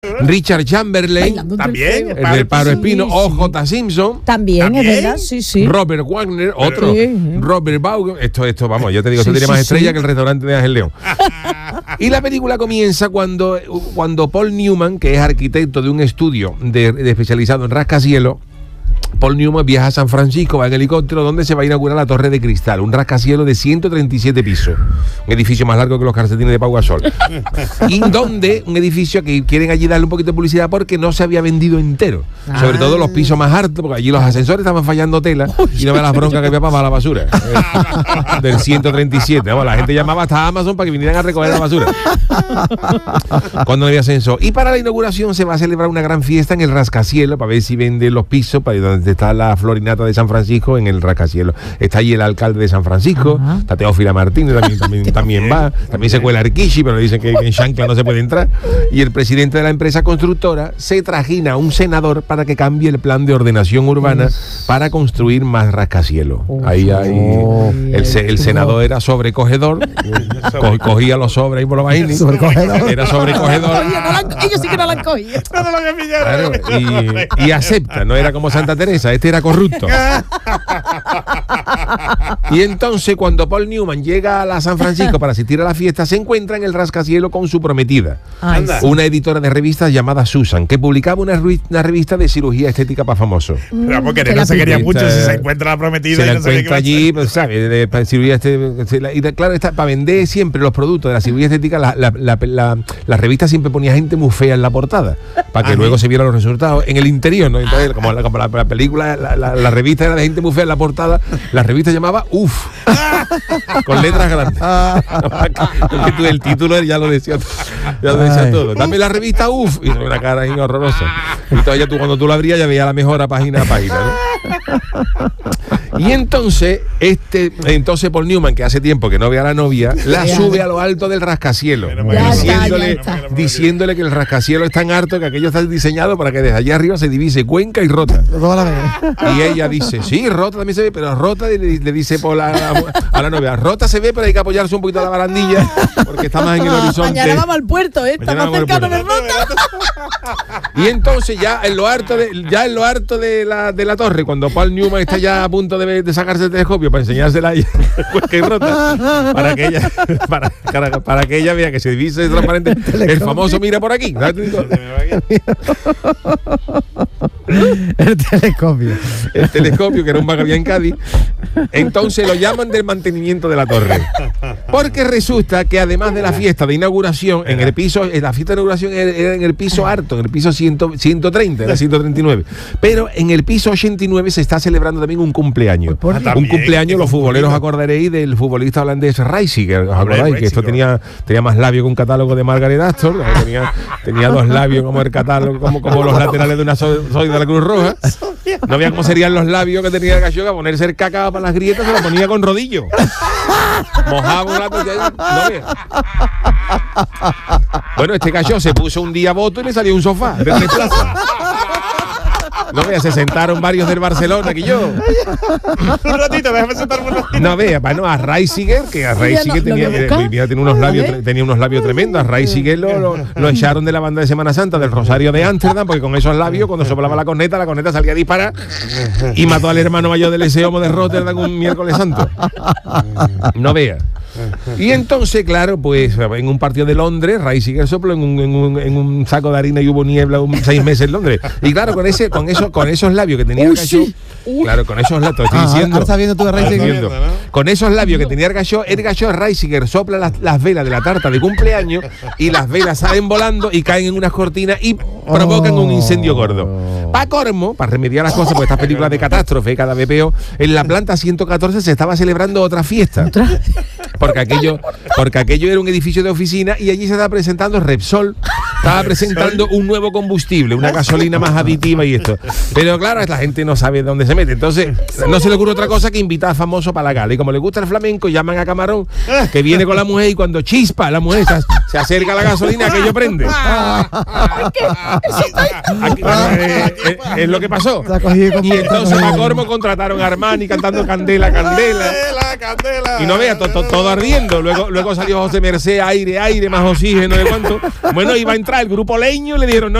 Richard Chamberlain, también, el del Paro Espino, O.J. Simpson, también, es verdad, sí. Robert Wagner, otro, Robert Vaughan, esto, vamos, yo te digo, esto tiene más estrella que el restaurante de Ángel León. Y la película comienza cuando Paul Newman, que es arquitecto de un estudio especializado en rascacielos, Paul Newman viaja a San Francisco, va en helicóptero, donde se va a inaugurar la Torre de Cristal, un rascacielos de 137 pisos, un edificio más largo que los calcetines de Pau Gasol. Y donde un edificio que quieren allí darle un poquito de publicidad porque no se había vendido entero, sobre todo los pisos más altos, porque allí los ascensores estaban fallando tela y no ve las broncas que había para la basura del 137. Vamos, la gente llamaba hasta Amazon para que vinieran a recoger la basura cuando no había ascensor. Y para la inauguración se va a celebrar una gran fiesta en el rascacielos para ver si venden los pisos, para donde está la florinata de San Francisco, en el rascacielos. Está allí el alcalde de San Francisco, está Teófila Martínez, también va, también se cuela Arquishi, pero dicen que en Chancla no se puede entrar. Y el presidente de la empresa constructora se trajina a un senador para que cambie el plan de ordenación urbana para construir más rascacielos. El senador era sobrecogedor, cogía los sobres ahí por los vagines. Era sobrecogedor. Ellos sí que no la han cogido. Claro, y acepta, no era como Santa Teresa, este era corrupto. Y entonces cuando Paul Newman llega a San Francisco para asistir a la fiesta, se encuentra en el rascacielos con su prometida, una editora de revistas llamada Susan, que publicaba una revista de cirugía estética para famosos. Pero porque no se quería mucho si se encuentra la prometida. Se la encuentra allí, pues, ¿sabes? De cirugía estética. Y claro, para vender siempre los productos de la cirugía estética, la revista siempre ponía gente muy fea en la portada, para que luego se vieran los resultados en el interior, ¿no? Entonces, como la película, la revista era de gente muy fea en la portada, la revista llamaba UF, con letras grandes. Porque tú el título ya lo decía todo. Dame la revista UF, y una cara ahí horrorosa. Y todavía cuando tú lo abrías ya veías la mejora página a página, ¿no? Y entonces Paul Newman, que hace tiempo que no ve a la novia, la sube a lo alto del rascacielos, diciéndole que el rascacielos es tan alto que aquello está diseñado para que desde allá arriba se divise Cuenca y Rota. Y ella dice, sí, Rota también se ve, pero Rota le dice Paul a la novia, Rota se ve, pero hay que apoyarse un poquito a la barandilla porque está más en el horizonte. Mañana vamos al puerto, está más cercano de Rota. Y entonces ya en lo harto de la torre, cuando Paul Newman está ya a punto de sacarse el telescopio para enseñársela a ella, Cuenca y Rota, para que ella vea que se divise transparente el famoso mira por aquí. El telescopio, que era un vagabundo en Cádiz. Entonces lo llaman del mantenimiento de la torre, porque resulta que además de la fiesta de inauguración, en la fiesta de inauguración era en el piso alto, en el piso 130, era 139, pero en el piso 89 se está celebrando también un cumpleaños. Un cumpleaños, los futboleros acordaréis del futbolista holandés Reisiger, ¿os acordáis? Que esto tenía más labio que un catálogo de Margaret Astor, tenía dos labios como el catálogo, como los laterales de una soy de la Cruz Roja. No vean cómo serían los labios que tenía Gallo, a ponerse el cacao para las grietas, se lo ponía con rodillo. Mojaba un rato. No vean. Bueno, este Gallo se puso un día voto y le salió un sofá de 3 plazas. No vea, se sentaron varios del Barcelona que yo. Un ratito, déjame sentarme un ratito. No vea, bueno, a Reisiger, que a Reisiger tenía unos labios tremendos. A Reisiger lo echaron de la banda de Semana Santa del Rosario de Ámsterdam, porque con esos labios, cuando soplaba la corneta salía a disparar y mató al hermano mayor del Eseomo de Rotterdam un miércoles santo. No vea. Y entonces, claro, pues en un partido de Londres, Reisiger sopló en un saco de harina y hubo niebla 6 meses en Londres. Y claro, con esos labios que tenía el Gallo, claro, con esos labios, estoy diciendo. Ahora está viendo tú de Reisiger. Con esos labios que tenía el Gallo Reisiger sopla las velas de la tarta de cumpleaños y las velas salen volando y caen en unas cortinas y provocan un incendio gordo. Para colmo, para remediar las cosas, porque estas películas de catástrofe cada vez peor, en la planta 114 se estaba celebrando otra fiesta. Porque aquello era un edificio de oficina y allí se estaba presentando Repsol, estaba presentando un nuevo combustible, una gasolina más aditiva y esto. Pero claro, la gente no sabe dónde se mete. Entonces, no se le ocurre otra cosa que invitar a famosos para la gala. Y como le gusta el flamenco, llaman a Camarón, que viene con la mujer, y cuando chispa la mujer se acerca a la gasolina, aquello prende. Es lo que pasó. Y entonces para colmo contrataron a Armani cantando Candela, Candela. Y no veas, todo ardiendo. Luego salió José Mercé, aire, más oxígeno, de cuánto. Bueno, iba a entrar atrás, el grupo leño, le dijeron, no,